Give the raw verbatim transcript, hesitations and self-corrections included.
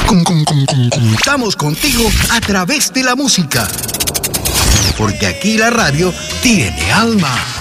Contamos contigo a través de la música. Porque aquí la radio tiene alma.